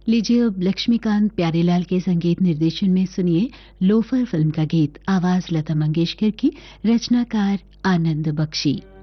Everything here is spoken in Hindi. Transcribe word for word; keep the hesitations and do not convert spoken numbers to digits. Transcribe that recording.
लीजिए अब लक्ष्मीकांत प्यारेलाल के संगीत निर्देशन में सुनिए लोफर फिल्म का गीत, आवाज लता मंगेशकर की, रचनाकार आनंद बख्शी।